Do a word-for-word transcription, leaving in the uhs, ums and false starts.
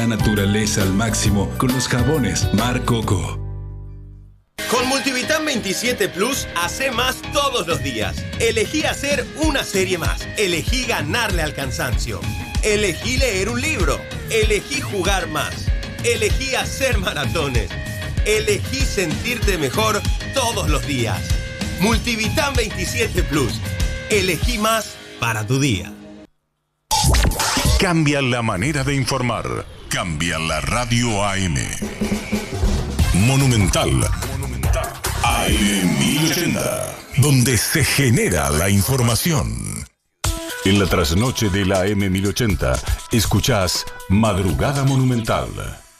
La naturaleza al máximo con los jabones Mar Coco. Con Multivitam veintisiete Plus, hace más todos los días. Elegí hacer una serie más. Elegí ganarle al cansancio. Elegí leer un libro. Elegí jugar más. Elegí hacer maratones. Elegí sentirte mejor todos los días. Multivitam veintisiete Plus. Elegí más para tu día. Cambia la manera de informar. Cambia la radio A M. Monumental. A M mil ochenta. Donde se genera la información. En la trasnoche de la A M mil ochenta, escuchás Madrugada Monumental.